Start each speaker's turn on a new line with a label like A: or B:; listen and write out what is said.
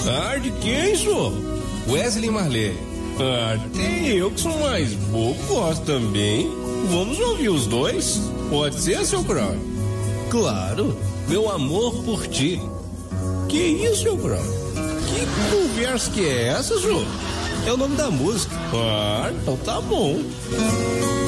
A: Ah, de quem, senhor?
B: Wesley Marley.
A: Ah, tem eu que sou mais bobo, gosto também. Vamos ouvir os dois? Pode ser, seu Crow?
C: Claro, meu amor por ti.
A: Que isso, seu Crow? Que conversa que é essa, senhor?
C: É o nome da música.
A: Ah, então tá bom.